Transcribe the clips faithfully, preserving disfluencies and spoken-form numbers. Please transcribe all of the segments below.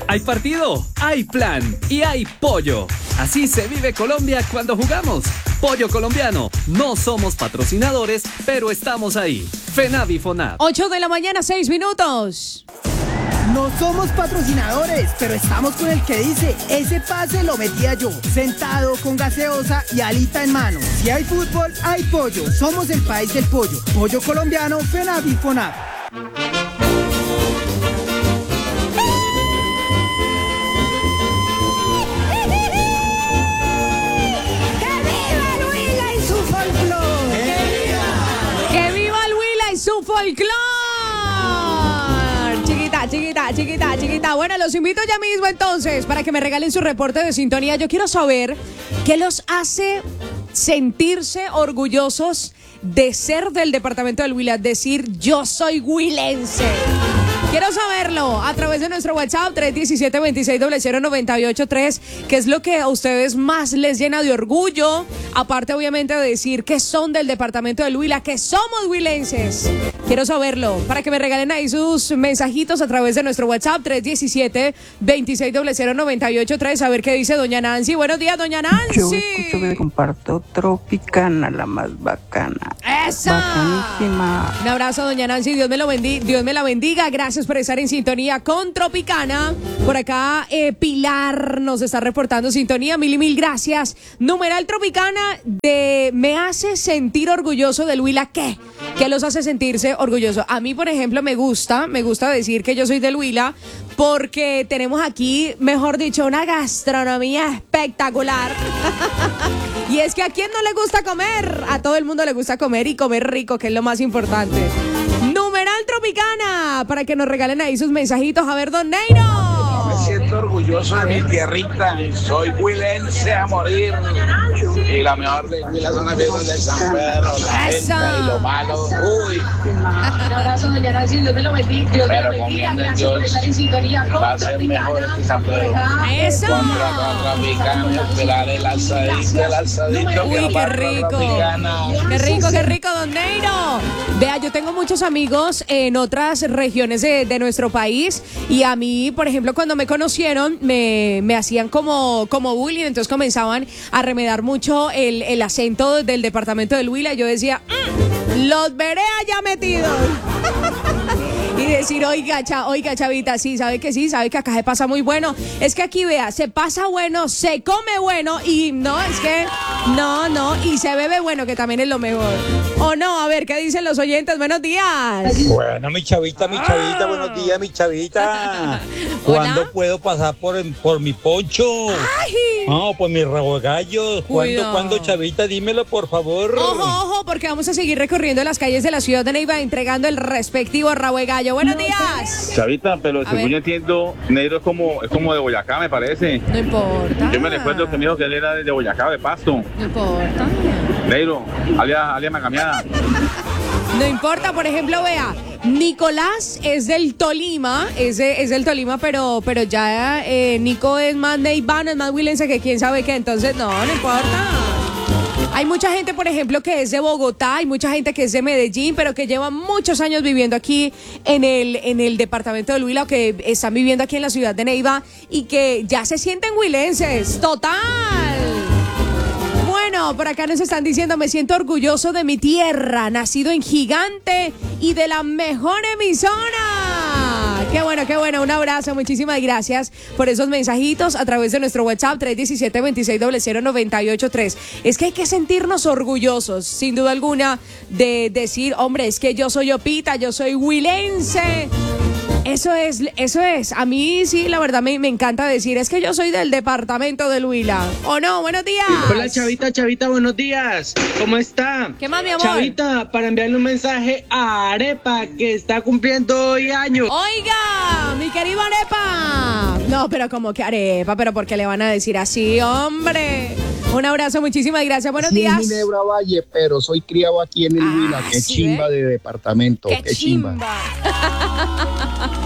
Hay partido, hay plan y hay pollo. Así se vive Colombia cuando jugamos. Pollo colombiano. No somos patrocinadores, pero estamos ahí. FENAVI FONAP. ocho de la mañana, seis minutos. No somos patrocinadores, pero estamos con el que dice, ese pase lo metía yo, sentado con gaseosa y alita en mano. Si hay fútbol, hay pollo. Somos el país del pollo. Pollo colombiano, FENAVI FONAP. Folclor. Chiquita, chiquita, chiquita, chiquita. Bueno, los invito ya mismo entonces para que me regalen su reporte de sintonía. Yo quiero saber qué los hace sentirse orgullosos de ser del departamento del Huila, decir yo soy huilense. Quiero saberlo a través de nuestro WhatsApp tres uno siete, dos seis cero cero, nueve ocho tres. ¿Qué es lo que a ustedes más les llena de orgullo? Aparte, obviamente, de decir que son del departamento del Huila, que somos huilenses. Quiero saberlo para que me regalen ahí sus mensajitos a través de nuestro WhatsApp tres uno siete, dos seis cero cero, nueve ocho tres. A ver qué dice doña Nancy. Buenos días, doña Nancy. Yo escucho que comparto Tropicana, la más bacana. ¡Esa! Bacanísima. Un abrazo, doña Nancy. Dios me lo bendiga. Dios me la bendiga. Gracias por estar en sintonía con Tropicana. Por acá, eh, Pilar nos está reportando sintonía. Mil y mil gracias. Numeral Tropicana de me hace sentir orgulloso del Huila. ¿Qué? ¿Qué los hace sentirse orgullosos? A mí, por ejemplo, me gusta, me gusta decir que yo soy del Huila porque tenemos aquí, mejor dicho, una gastronomía espectacular. Y es que a quién no le gusta comer, a todo el mundo le gusta comer y comer rico, que es lo más importante. Numeral Tropicana, para que nos regalen ahí sus mensajitos. A ver, don Neiro. Me siento orgulloso de mi tierrita, soy huilense a morir. Y la mejor de Huila son las fiestas de San Pedro, la gente y lo malo. Uy. Un abrazo, doña Nancy, Dios me lo bendiga. Dios Pero me lo bendiga. comiendo Gracias por estar en sintonía con va a ser mejor este San Pedro. ¡Eso! Contra la Tropicana, esperar el alzadito, el alzadito. Uy, qué rico. Qué rico, qué rico, don Neiro. Vea, yo tengo muchos amigos en otras regiones de, de nuestro país y a mí, por ejemplo, cuando me conocieron, me, me hacían como, como bullying, entonces comenzaban a remedar mucho el, el acento del departamento del Huila. Yo decía, mmm, los veré allá metidos. Y decir, oiga, cha, oiga, chavita, sí, sabe que sí, sabe que acá se pasa muy bueno. Es que aquí, vea, se pasa bueno, se come bueno y no, es que, no, no, y se bebe bueno, que también es lo mejor. ¿O no? A ver, ¿qué dicen los oyentes? Buenos días. Bueno, mi chavita, mi chavita, ah. buenos días, mi chavita. ¿Cuándo puedo pasar por, por mi poncho? ¡Ay! No, por mi rabo de gallo. ¿Cuándo, cuándo, chavita? Dímelo, por favor. Ojo, ojo, porque vamos a seguir recorriendo las calles de la ciudad de Neiva entregando el respectivo rabo de gallo. Buenos días. Chavita, pero según yo entiendo, Negro es como, es como de Boyacá, me parece. No importa. Yo me recuerdo que me dijo que él era de Boyacá, de Pasto. No importa. Negro, alia, alia Magamiada. No importa, por ejemplo, vea, Nicolás es del Tolima, es, de, es del Tolima, pero, pero ya eh, Nico es más neivano, es más huilense que quién sabe qué, entonces no, no importa. Hay mucha gente, por ejemplo, que es de Bogotá, hay mucha gente que es de Medellín, pero que lleva muchos años viviendo aquí en el, en el departamento del Huila, o que están viviendo aquí en la ciudad de Neiva y que ya se sienten huilenses, total. Bueno, por acá nos están diciendo, me siento orgulloso de mi tierra, nacido en Gigante y de la mejor emisora. Qué bueno, qué bueno, un abrazo, muchísimas gracias por esos mensajitos a través de nuestro WhatsApp tres uno siete, dos seis cero cero, nueve ocho tres. Es que hay que sentirnos orgullosos, sin duda alguna, de decir, hombre, es que yo soy opita, yo soy huilense. Eso es, eso es. A mí sí, la verdad me, me encanta decir, es que yo soy del departamento del Huila. ¿O no? Buenos días. Hola, Chavita, Chavita, buenos días. ¿Cómo está? ¿Qué más, mi amor? Chavita, para enviarle un mensaje a Arepa, que está cumpliendo hoy años. Oiga, mi querido Arepa. No, pero como que Arepa, pero ¿por qué le van a decir así, hombre? Un abrazo, muchísimas gracias. Buenos sí, días. Ginebra Valle, pero soy criado aquí en el Huila. Ah, qué ¿sí chimba ve? De departamento. Qué, qué chimba. chimba.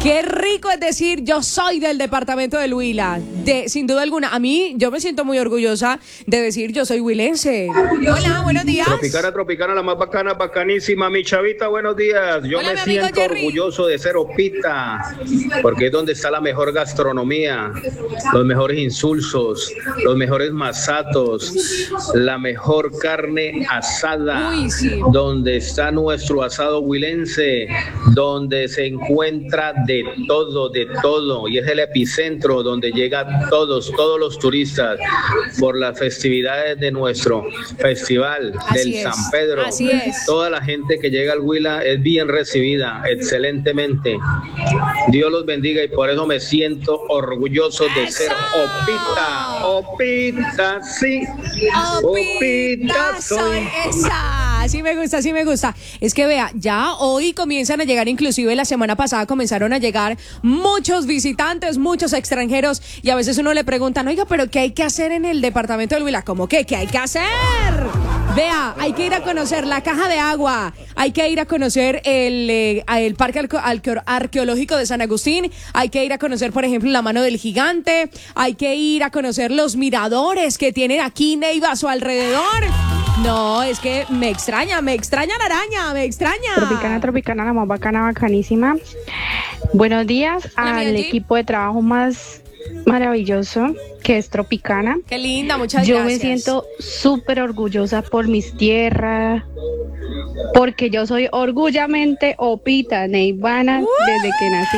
Qué rico es decir, yo soy del departamento del Huila. De, sin duda alguna, a mí, yo me siento muy orgullosa de decir, yo soy huilense. Hola, buenos días. Tropicana, tropicana, la más bacana, bacanísima. Mi chavita, buenos días. Yo Hola, me mi amigo siento Jerry. orgulloso de ser Opita, porque es donde está la mejor gastronomía, los mejores insulsos, los mejores masatos, la mejor carne asada, Uy, sí. donde está nuestro asado huilense, donde se encuentra de todo, de todo, y es el epicentro donde llegan todos, todos los turistas por las festividades de nuestro festival Así del es, San Pedro. así es. Toda la gente que llega al Huila es bien recibida, excelentemente. Dios los bendiga y por eso me siento orgulloso de ¡Eso! ser Opita. Opita, sí. Opita, soy esa. Sí me gusta, sí me gusta. Es que vea, ya hoy comienzan a llegar, inclusive la semana pasada comenzaron a llegar muchos visitantes, muchos extranjeros, y a veces uno le pregunta, oiga, pero ¿qué hay que hacer en el departamento del Huila? ¿Cómo qué? ¿Qué hay que hacer? Vea, hay que ir a conocer la caja de agua, hay que ir a conocer el, eh, el parque arqueo- arqueo- arqueológico de San Agustín, hay que ir a conocer, por ejemplo, la mano del gigante, hay que ir a conocer los miradores que tienen aquí Neiva a su alrededor. No, es que me extraña, me extraña la araña, me extraña. Tropicana, tropicana, la más bacana, bacanísima. Buenos días Hola, mi al Angie. equipo de trabajo más maravilloso que es Tropicana. Qué linda, muchas Yo gracias. me siento súper orgullosa por mis tierras, porque yo soy orgullamente Opita, neivana, desde que nací.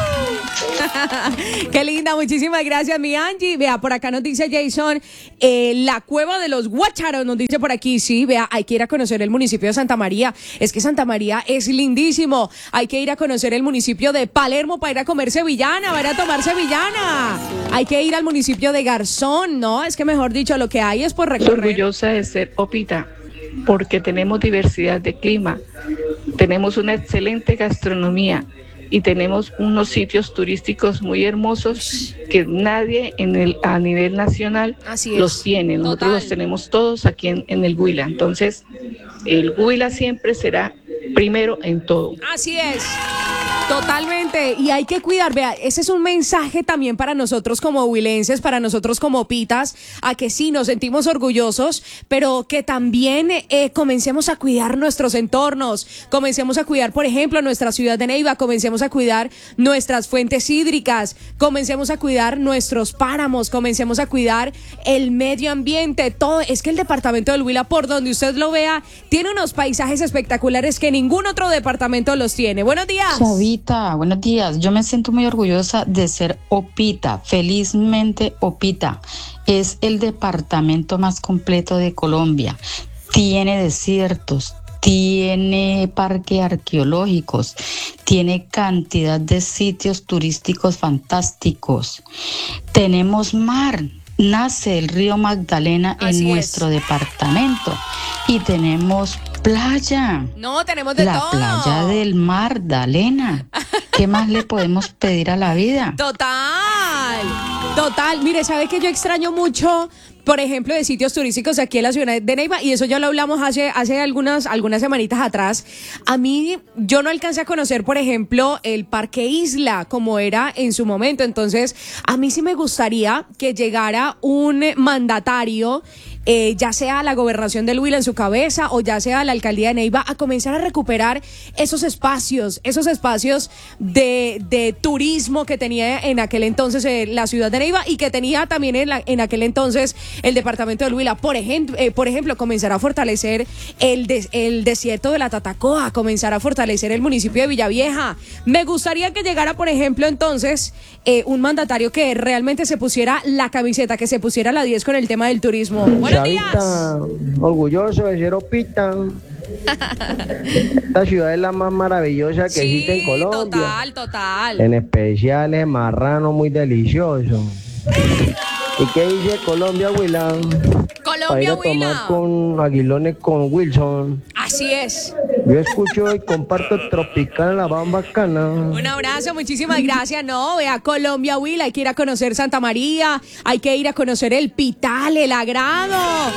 Qué linda, muchísimas gracias, mi Angie. Vea, por acá nos dice Jason, eh, la cueva de los Guácharos, nos dice por aquí, sí, vea, hay que ir a conocer el municipio de Santa María. Es que Santa María es lindísimo. Hay que ir a conocer el municipio de Palermo para ir a comer sevillana, para ir a tomar sevillana. Hay que ir al municipio de Garzón, ¿no? Es que mejor dicho, lo que hay es por recorrer. Orgullosa de ser Opita, porque tenemos diversidad de clima, tenemos una excelente gastronomía y tenemos unos sitios turísticos muy hermosos que nadie en el, a nivel nacional Así es. los tiene. Nosotros Total. los tenemos todos aquí en, en el Huila. Entonces, el Huila siempre será primero en todo. Así es. Totalmente, y hay que cuidar, vea, ese es un mensaje también para nosotros como huilenses, para nosotros como pitas, a que sí, nos sentimos orgullosos, pero que también eh, comencemos a cuidar nuestros entornos, comencemos a cuidar, por ejemplo, nuestra ciudad de Neiva, comencemos a cuidar nuestras fuentes hídricas, comencemos a cuidar nuestros páramos, comencemos a cuidar el medio ambiente, todo. Es que el departamento del Huila, por donde usted lo vea, tiene unos paisajes espectaculares que ningún otro departamento los tiene. Buenos días. Chavita, buenos días. Yo me siento muy orgullosa de ser Opita, felizmente Opita. Es el departamento más completo de Colombia. Tiene desiertos, tiene parques arqueológicos, tiene cantidad de sitios turísticos fantásticos. Tenemos mar. Nace el río Magdalena Así en es. nuestro departamento y tenemos playa. No, tenemos de La todo. playa del Magdalena. ¿Qué más le podemos pedir a la vida? Total, total. Mire, ¿sabe que yo extraño mucho, por ejemplo, de sitios turísticos aquí en la ciudad de Neiva? Y eso ya lo hablamos hace, hace algunas, algunas semanitas atrás. A mí, yo no alcancé a conocer, por ejemplo, el Parque Isla, como era en su momento. Entonces, a mí sí me gustaría que llegara un mandatario, eh, ya sea la gobernación del Huila en su cabeza o ya sea la alcaldía de Neiva, a comenzar a recuperar esos espacios, esos espacios de, de turismo que tenía en aquel entonces eh, la ciudad de Neiva y que tenía también en, la, en aquel entonces el departamento del Huila. Por ejemplo, eh, por ejemplo, comenzar a fortalecer el, des, el desierto de la Tatacoa, comenzar a fortalecer el municipio de Villavieja. Me gustaría que llegara, por ejemplo, entonces, eh, un mandatario que realmente se pusiera la camiseta, que se pusiera la diez con el tema del turismo. Buenos días. Chavita, orgulloso de ser Opita. Esta ciudad es la más maravillosa que Sí, existe en Colombia. total, total. En especial es marrano muy delicioso. ¿Y qué dice Colombia, Huila? Para ir Colombia, a tomar Huila. con aguilones con Wilson. Así es. Yo escucho y comparto Tropical, la más bacana. Un abrazo, muchísimas gracias. No, vea, Colombia, Huila, hay que ir a conocer Santa María, hay que ir a conocer el Pital, el Agrado.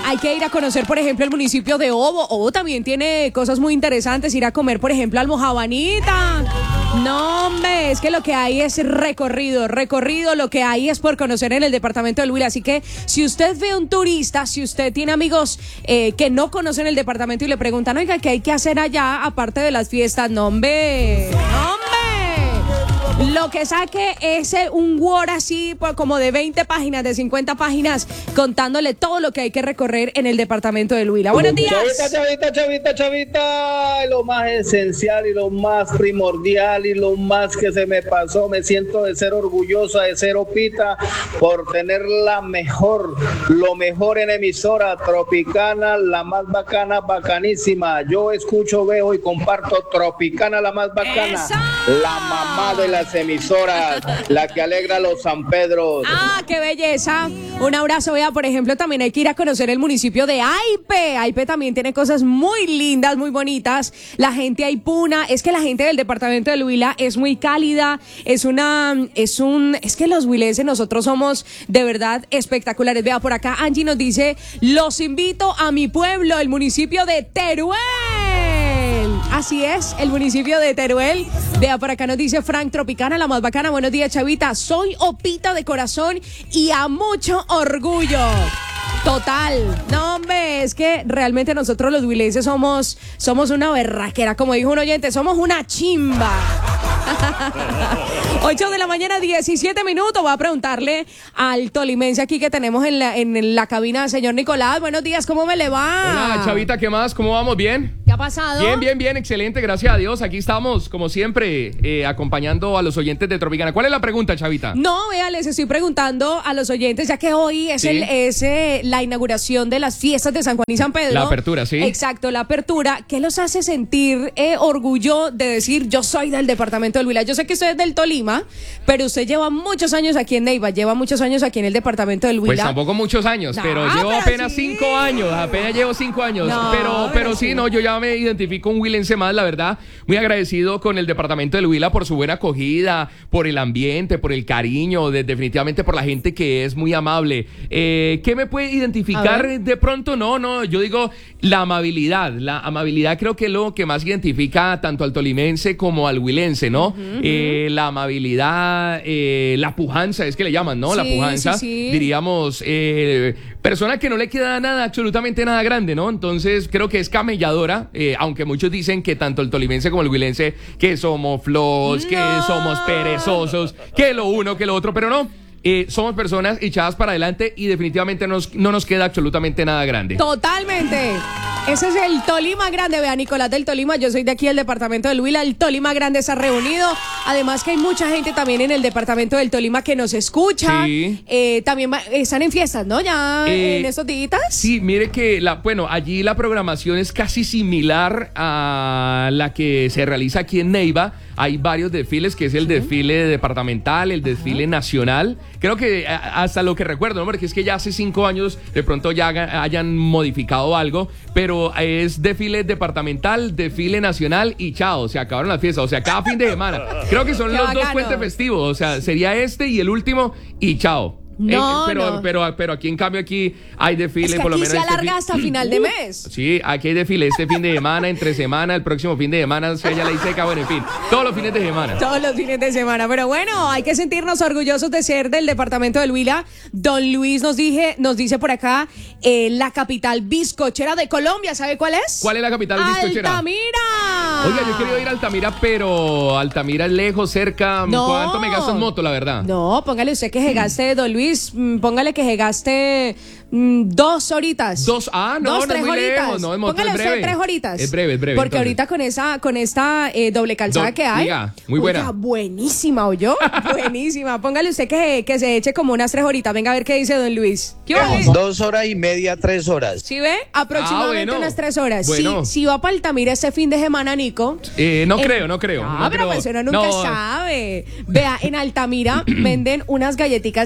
hay que ir a conocer, por ejemplo, el municipio de Obo. Obo también tiene cosas muy interesantes, ir a comer, por ejemplo, almojabanita. No, hombre, es que lo que hay es recorrido, recorrido, lo que hay es por conocer en el departamento del Huila. Así que si usted ve un turista, si usted tiene amigos eh, que no conocen el departamento y le preguntan, oiga, ¿qué hay que hacer allá aparte de las fiestas? No, hombre, no, hombre. Lo que saque es un Word así por como de veinte páginas, de cincuenta páginas, contándole todo lo que hay que recorrer en el departamento del Huila. Buenos días. Chavita, chavita, chavita, chavita. Lo más esencial y lo más primordial y lo más que se me pasó. Me siento de ser orgullosa de ser Opita por tener la mejor, lo mejor en emisora Tropicana, la más bacana, bacanísima. Yo escucho, veo y comparto Tropicana, la más bacana. ¡Esa! La mamá de las emisoras, la que alegra a los San Pedros. Ah, qué belleza. Un abrazo. Vea, por ejemplo, también hay que ir a conocer el municipio de Aipe. Aipe también tiene cosas muy lindas, muy bonitas. La gente aipuna, es que la gente del departamento del Huila es muy cálida, es una, es un, es que los huilenses nosotros somos de verdad espectaculares. Vea, por acá Angie nos dice, los invito a mi pueblo, el municipio de Teruel. Así es, el municipio de Teruel. Vea, por acá nos dice Frank Tropicana, la más bacana. Buenos días, chavita. Soy Opita de corazón y a mucho orgullo. Total. No, hombre, es que realmente nosotros los huilenses somos, somos una berraquera. Como dijo un oyente, somos una chimba. ocho de la mañana, diecisiete minutos. Voy a preguntarle al tolimense aquí que tenemos en la, en la cabina, señor Nicolás. Buenos días, ¿cómo me le va? Hola, chavita, ¿qué más? ¿Cómo vamos? ¿Bien? ¿Qué ha pasado? Bien, bien, bien, excelente, gracias a Dios. Aquí estamos, como siempre, eh, acompañando a los oyentes de Tropicana. ¿Cuál es la pregunta, chavita? No, vea, les estoy preguntando a los oyentes, ya que hoy es, Sí. el, es eh, la inauguración de las fiestas de San Juan y San Pedro. La apertura, sí. Exacto, la apertura. ¿Qué los hace sentir eh, orgullo de decir, yo soy del departamento del Huila? Yo sé que usted es del Tolima, pero usted lleva muchos años aquí en Neiva, lleva muchos años aquí en el departamento del Huila. Pues tampoco muchos años, No, pero llevo pero apenas sí. cinco años, apenas llevo cinco años. No, pero, pero pero sí, sí. no, yo ya me identifico un huilense más, la verdad. Muy agradecido con el departamento del Huila por su buena acogida, por el ambiente, por el cariño, de, definitivamente por la gente que es muy amable. Eh, ¿Qué me puede identificar de pronto? No, no, yo digo la amabilidad. La amabilidad creo que es lo que más identifica tanto al tolimense como al huilense, ¿no? Uh-huh, uh-huh. Eh, la amabilidad, eh, la pujanza, es que le llaman, ¿no? Sí, la pujanza, sí, sí. diríamos, eh, persona que no le queda nada, absolutamente nada grande, ¿no? Entonces creo que es camelladora, eh, aunque muchos dicen que tanto el tolimense como el huilense, que somos flojos, no. que somos perezosos, que lo uno, que lo otro, pero no. Eh, somos personas echadas para adelante y definitivamente nos, no nos queda absolutamente nada grande. Totalmente. Ese es el Tolima Grande. Vea, Nicolás del Tolima, yo soy de aquí del departamento del Huila. El Tolima Grande se ha reunido. Además que hay mucha gente también en el departamento del Tolima que nos escucha. Sí. Eh, también va, están en fiestas, ¿no? Ya eh, en estos días. Sí, mire que la, bueno, allí la programación es casi similar a la que se realiza aquí en Neiva. Hay varios desfiles, que es el desfile departamental, el desfile nacional. Creo que hasta lo que recuerdo, ¿no? Porque es que ya hace cinco años de pronto ya hayan modificado algo, pero es desfile departamental, desfile nacional y chao, se acabaron las fiestas. O sea, cada fin de semana. Creo que son Qué los bacano. dos puentes festivos. O sea, sería este y el último y chao. No, eh, pero, no. Pero, pero aquí en cambio aquí hay desfile, es que por lo aquí menos se este alarga fin- hasta final de Uh, mes. Sí, aquí hay desfile este fin de semana, entre semana, el próximo fin de semana, se ella la seca, bueno, en fin, todos los fines de semana. Todos los fines de semana. Pero bueno, hay que sentirnos orgullosos de ser del departamento del Huila. Don Luis nos, dije, nos dice por acá, eh, la capital bizcochera de Colombia. ¿Sabe cuál es? ¿Cuál es la capital bizcochera? ¡Altamira! Oiga, yo quería ir a Altamira, pero Altamira es lejos, cerca. No. ¿Cuánto me gasto en moto, la verdad? No, póngale usted que se gaste, don Luis, mm, póngale que se gaste mm, dos horitas. Dos, ah, no, dos, no tres es muy horitas. lejos, no, en moto Póngale es usted breve. tres horitas. Es breve, es breve. Porque entonces. ahorita con esa, con esta eh, doble calzada Do- que hay. diga, muy buena. Oiga, buenísima, ¿oyó? Buenísima. Póngale usted que, que se eche como unas tres horitas. Venga a ver qué dice don Luis. ¿Qué va? Dos horas y media, tres horas. ¿Sí ve? Aproximadamente Ah, bueno. unas tres horas. Bueno. Si, si va para Altamira este fin de semana, Nico. Eh, no en- creo, no creo. Ah, no pero creo. pues uno nunca No. sabe. Vea, en Altamira venden unas galletitas de naranja.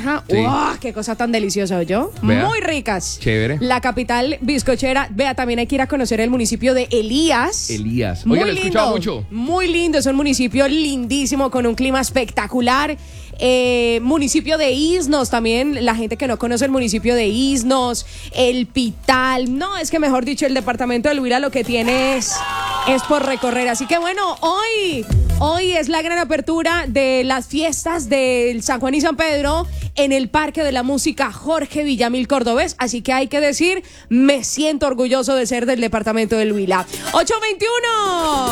naranja. Sí. ¡Wow! ¡Qué cosa tan deliciosa, oyó! Vea. Muy ricas. Chévere. La capital bizcochera. Vea, también hay que ir a conocer el municipio de Elías. Elías. Muy Oiga, lo he escuchado lindo, mucho. Muy lindo, es un municipio lindísimo con un clima espectacular. Eh, municipio de Isnos también, la gente que no conoce el municipio de Isnos, el Pital, no, es que mejor dicho, el departamento del Huila lo que tiene es, es por recorrer. Así que bueno, hoy, hoy es la gran apertura de las fiestas del San Juan y San Pedro en el Parque de la Música Jorge Villamil Cordobés. Así que hay que decir, me siento orgulloso de ser del departamento del Huila. ocho veintiuno.